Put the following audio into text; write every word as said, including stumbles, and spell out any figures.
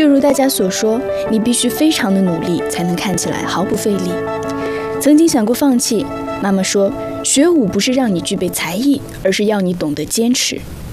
就如大家所说，你必须非常的努力才能看起来毫不费力。曾经想过放弃，妈妈说，学舞不是让你具备才艺，而是要你懂得坚持。